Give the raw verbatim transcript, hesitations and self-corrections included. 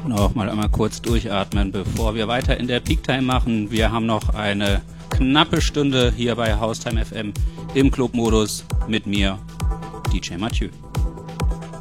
Und auch mal einmal kurz durchatmen, bevor wir weiter in der Peak Time machen. Wir haben noch eine knappe Stunde hier bei Haustime F M im Clubmodus mit mir, D J Mathieu.